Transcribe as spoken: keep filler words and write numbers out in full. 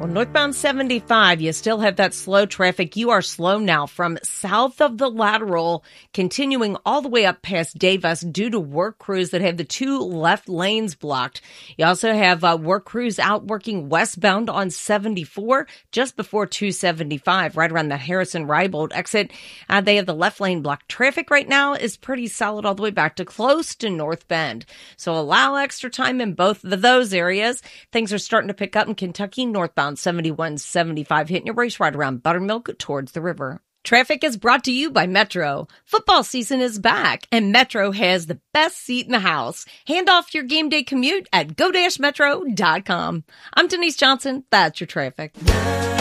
Well, northbound seventy-five, you still have that slow traffic. You are slow now from south of the Lateral, continuing all the way up past Davis due to work crews that have the two left lanes blocked. You also have uh, work crews out working westbound on seventy-four just before two seventy-five, right around the Harrison-Rybold exit. Uh, they have the left lane blocked. Traffic right now is pretty solid all the way back to close to North Bend. So allow extra time in both of those areas. Things are starting to pick up in Kentucky, northbound seventy-one seventy-five, hitting your race right around Buttermilk towards the river. Traffic is brought to you by Metro. Football season is back, and Metro has the best seat in the house. Hand off your game day commute at go dash metro dot com. I'm Denise Johnson. That's your traffic.